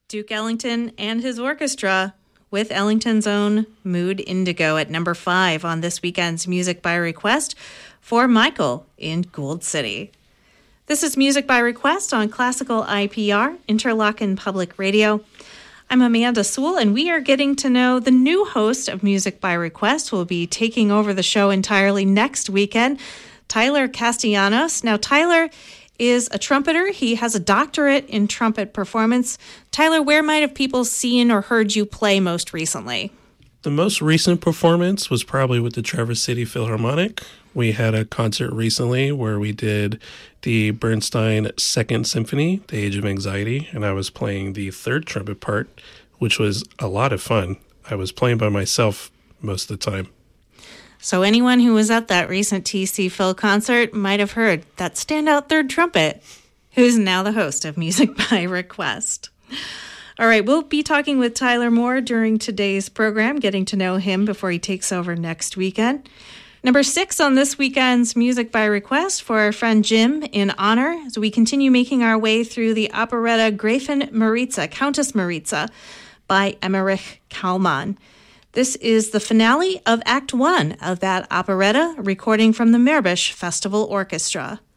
Duke Ellington and his orchestra with Ellington's own Mood Indigo at number 5 on this weekend's Music by Request for Michael in Gold City. This is Music by Request on Classical IPR, Interlochen Public Radio. I'm Amanda Sewell, and we are getting to know the new host of Music by Request who will be taking over the show entirely next weekend, Tyler Castellanos. Now, Tyler is a trumpeter. He has a doctorate in trumpet performance. Tyler, where might have people seen or heard you play most recently? The most recent performance was probably with the Traverse City Philharmonic. We had a concert recently where we did the Bernstein Second Symphony, The Age of Anxiety, and I was playing the third trumpet part, which was a lot of fun. I was playing by myself most of the time. So anyone who was at that recent TC Phil concert might have heard that standout third trumpet, who's now the host of Music by Request. All right, we'll be talking with Tyler more during today's program, getting to know him before he takes over next weekend. Number 6 on this weekend's Music by Request for our friend Jim in honor as we continue making our way through the operetta Gräfin Maritza, Countess Maritza by Emmerich Kallmann. This is the finale of Act 1 of that operetta, recording from the Meerbusch Festival Orchestra.